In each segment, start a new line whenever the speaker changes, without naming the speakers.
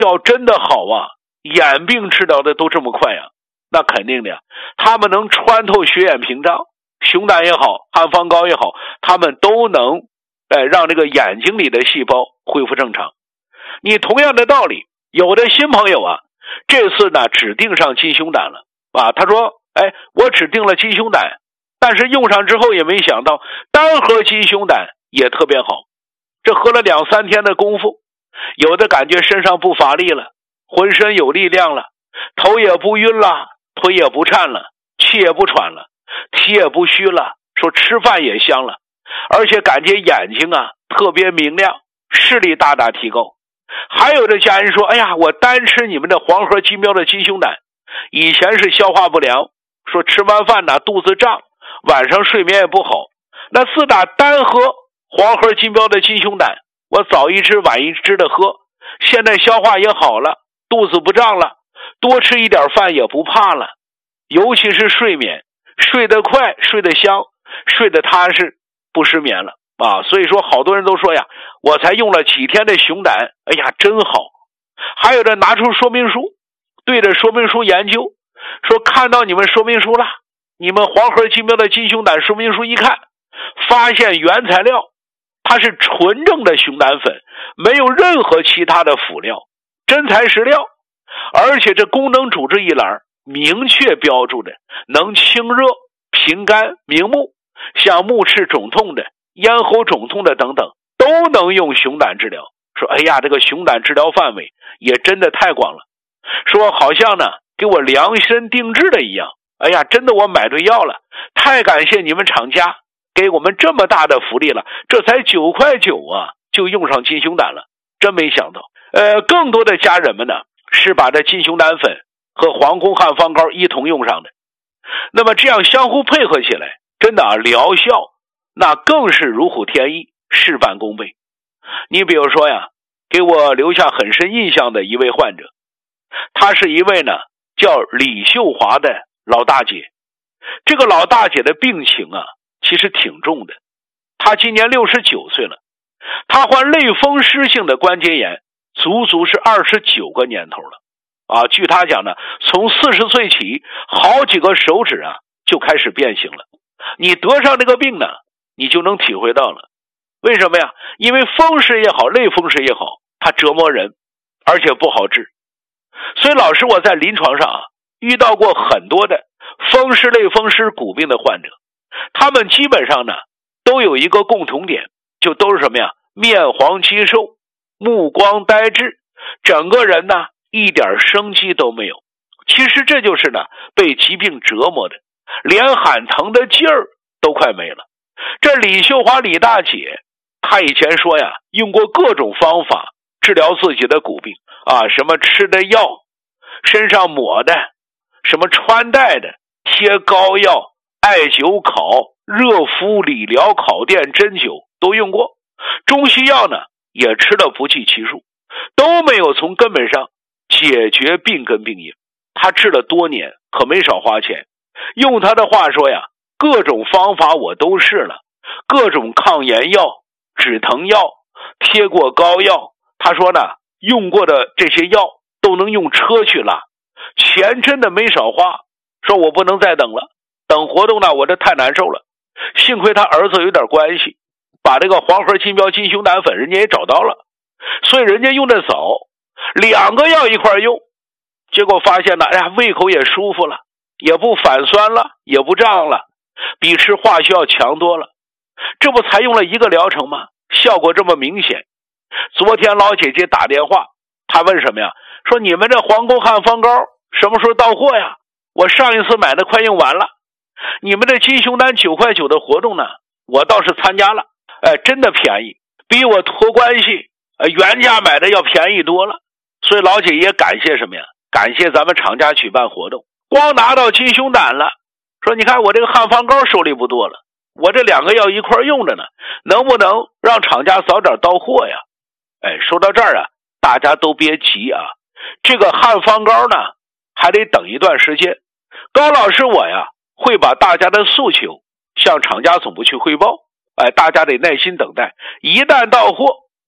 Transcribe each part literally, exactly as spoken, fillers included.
要真的好啊，眼病治疗的都这么快呀，那肯定的呀，他们能穿透血眼屏障，熊胆也好，汉方膏也好，他们都能哎让这个眼睛里的细胞恢复正常。你同样的道理，有的新朋友啊，这次呢只定上金熊胆了啊，他说哎，我只定了金熊胆，但是用上之后也没想到单喝金熊胆也特别好，这喝了两三天的功夫，有的感觉身上不乏力了，浑身有力量了，头也不晕了，腿也不颤了，气也不喘了，体也不虚了，说吃饭也香了，而且感觉眼睛啊特别明亮，视力大大提高。还有的家人说，哎呀，我单吃你们的黄河金标的金熊胆，以前是消化不良，说吃完饭呢肚子胀，晚上睡眠也不好，那自打单喝黄河金标的金熊胆，我早一支晚一支的喝，现在消化也好了，肚子不胀了，多吃一点饭也不怕了，尤其是睡眠，睡得快，睡得香，睡得踏实，不失眠了啊。所以说好多人都说呀，我才用了几天的熊胆，哎呀真好。还有的拿出说明书，对着说明书研究，说看到你们说明书了，你们黄河金标的金熊胆说明书一看，发现原材料它是纯正的熊胆粉，没有任何其他的辅料，真材实料，而且这功能主治一栏明确标注的能清热平肝明目，像目赤肿痛的、咽喉肿痛的等等都能用熊胆治疗。说哎呀，这个熊胆治疗范围也真的太广了，说好像呢给我量身定制的一样。哎呀，真的我买对药了，太感谢你们厂家给我们这么大的福利了，这才九块九啊就用上金熊胆了，真没想到。呃，更多的家人们呢是把这金熊胆粉和黄宫汉方膏一同用上的，那么这样相互配合起来，真的啊疗效那更是如虎添翼，事半功倍。你比如说呀，给我留下很深印象的一位患者，她是一位呢叫李秀华的老大姐。这个老大姐的病情啊其实挺重的，她今年六十九岁了，她患类风湿性的关节炎足足是二十九个年头了啊。据她讲呢，从四十岁起好几个手指啊就开始变形了。你得上这个病呢，你就能体会到了。为什么呀？因为风湿也好，类风湿也好，它折磨人，而且不好治。所以老师我在临床上啊遇到过很多的风湿类风湿骨病的患者，他们基本上呢都有一个共同点，就都是什么呀？面黄肌瘦，目光呆滞，整个人呢一点生机都没有。其实这就是呢被疾病折磨的，连喊疼的劲儿都快没了。这李秀华李大姐她以前说呀，用过各种方法治疗自己的骨病啊，什么吃的药，身上抹的，什么穿戴的，贴膏药、艾灸烤、热敷、理疗、烤电、针灸都用过，中西药呢也吃了不计其数，都没有从根本上解决病根病因。他治了多年，可没少花钱。用他的话说呀，各种方法我都试了，各种抗炎药、止疼药、贴过膏药，他说呢用过的这些药都能用车去拉，钱真的没少花。说我不能再等了，等活动呢我这太难受了。幸亏他儿子有点关系，把这个黄河金标金熊胆粉人家也找到了，所以人家用的早，两个药一块用，结果发现呢，哎呀，胃口也舒服了，也不反酸了，也不胀了，比吃化学药强多了。这不才用了一个疗程吗？效果这么明显。昨天老姐姐打电话，她问什么呀？说你们这黄宫汉方膏什么时候到货呀？我上一次买的快用完了。你们这金熊胆九块九的活动呢，我倒是参加了，哎，真的便宜，比我托关系呃原价买的要便宜多了。所以老姐也感谢什么呀？感谢咱们厂家举办活动，光拿到金熊胆了，说你看我这个汉方膏手里不多了，我这两个药一块用着呢，能不能让厂家早点到货呀？哎，说到这儿啊，大家都别急啊，这个汉方膏呢还得等一段时间。高老师我呀会把大家的诉求向厂家总部去汇报，哎，大家得耐心等待，一旦到货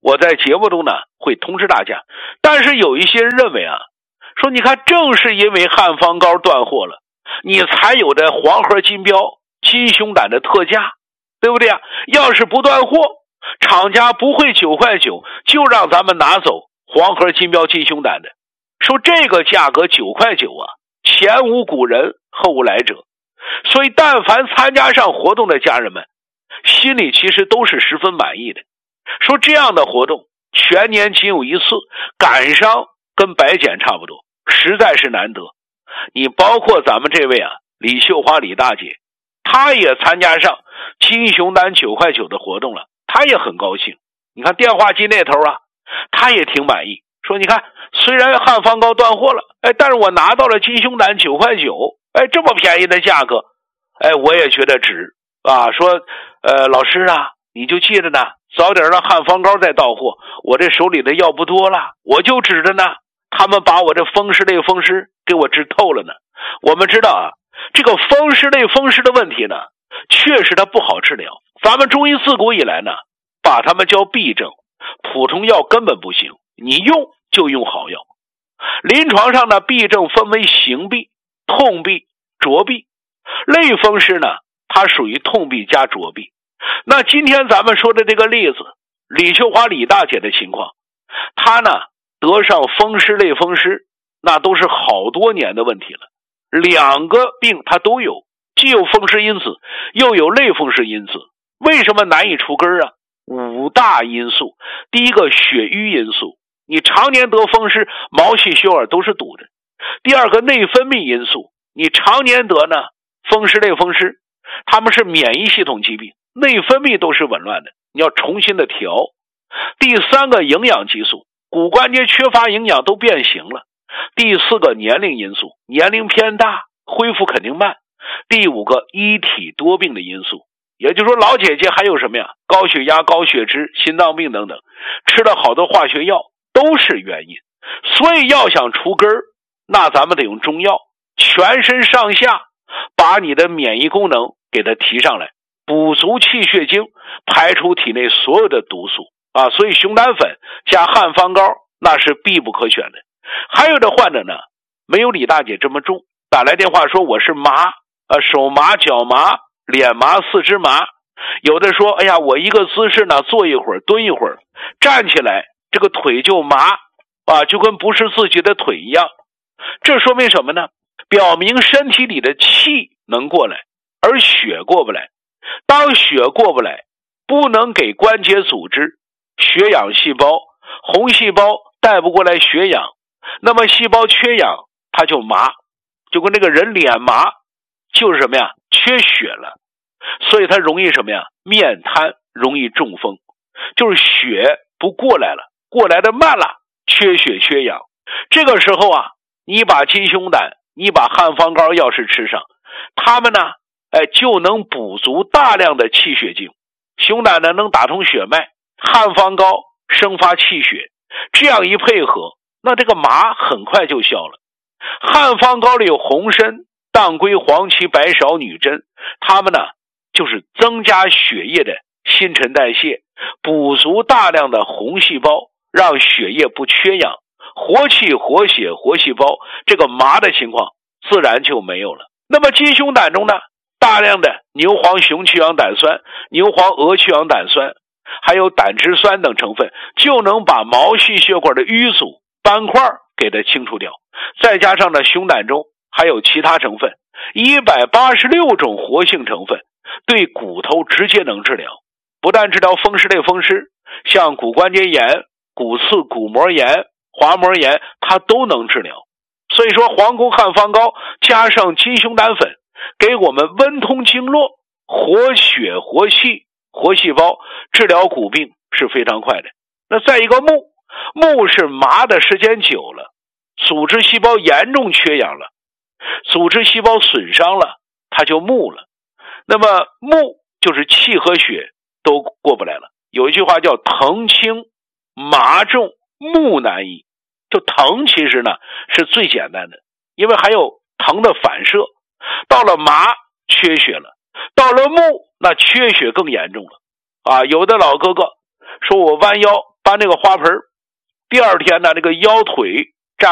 我在节目中呢会通知大家。但是有一些人认为啊，说你看正是因为汉方膏断货了，你才有的黄河金标金熊胆的特价，对不对啊？要是不断货，厂家不会九块九就让咱们拿走黄河金标金熊胆的。说这个价格九块九啊，前无古人后无来者。所以但凡参加上活动的家人们，心里其实都是十分满意的。说这样的活动全年仅有一次，赶上跟白检差不多，实在是难得。你包括咱们这位啊李秀华李大姐，她也参加上金熊胆九块九的活动了，她也很高兴。你看电话机那头啊，她也挺满意，说你看虽然汉方膏断货了，哎，但是我拿到了金熊胆九块九，哎，这么便宜的价格，哎，我也觉得值啊。说呃老师啊，你就记着呢，早点让汉方膏再到货，我这手里的药不多了，我就指着呢，他们把我这风湿类风湿给我治透了呢。我们知道啊，这个风湿类风湿的问题呢，确实它不好治疗。咱们中医自古以来呢，把它们叫痹症，普通药根本不行，你用就用好药。临床上呢，痹症分为行痹、痛痹、浊痹。类风湿呢，它属于痛痹加浊痹。那今天咱们说的这个例子，李秀华李大姐的情况，她呢得上风湿类风湿，那都是好多年的问题了。两个病她都有，既有风湿因子，又有类风湿因子。为什么难以除根啊？五大因素。第一个，血瘀因素，你常年得风湿，毛细血管都是堵的。第二个，内分泌因素，你常年得呢风湿类风湿，他们是免疫系统疾病，内分泌都是紊乱的，你要重新的调。第三个，营养激素，骨关节缺乏营养都变形了。第四个，年龄因素，年龄偏大，恢复肯定慢。第五个，一体多病的因素，也就是说老姐姐还有什么呀？高血压、高血脂、心脏病等等，吃了好多化学药都是原因。所以要想除根儿，那咱们得用中药，全身上下把你的免疫功能给它提上来，补足气血精，排出体内所有的毒素啊。所以熊胆粉加汉方膏那是必不可选的。还有的患者呢，没有李大姐这么重，打来电话说我是麻，呃，手麻、脚麻、脸麻、四肢麻。有的说，哎呀，我一个姿势呢，坐一会儿，蹲一会儿，站起来，这个腿就麻啊，就跟不是自己的腿一样。这说明什么呢？表明身体里的气能过来，而血过不来。当血过不来，不能给关节组织血氧细胞，红细胞带不过来血氧，那么细胞缺氧，它就麻，就跟这个人脸麻，就是什么呀？缺血了。所以它容易什么呀？面瘫，容易中风，就是血不过来了，过来的慢了，缺血缺氧。这个时候啊，你把金熊胆，你把汉方膏要是吃上，他们呢，哎，就能补足大量的气血精。熊胆呢能打通血脉，汉方膏生发气血，这样一配合，那这个麻很快就消了。汉方膏里有红参、当归、黄芪、白芍、女贞，它们呢就是增加血液的新陈代谢，补足大量的红细胞，让血液不缺氧，活气活血活细胞，这个麻的情况自然就没有了。那么金熊胆中呢，大量的牛黄雄去氧胆酸、牛黄鹅去氧胆酸，还有胆汁酸等成分，就能把毛细血管的淤阻斑块给它清除掉。再加上呢，熊胆中还有其他成分，一百八十六种活性成分，对骨头直接能治疗。不但治疗风湿类风湿，像骨关节炎、骨刺、骨膜炎、滑膜炎，它都能治疗。所以说皇宫汉方膏加上金熊胆粉，给我们温通经络，活血活气活细胞，治疗骨病是非常快的。那再一个木，木是麻的时间久了，组织细胞严重缺氧了，组织细胞损伤了，它就木了。那么木就是气和血都过不来了。有一句话叫疼轻麻重木难医，就疼其实呢是最简单的，因为还有疼的反射。到了麻缺血了，到了木那缺血更严重了啊！有的老哥哥说我弯腰穿那个花盆，第二天呢，这个腰腿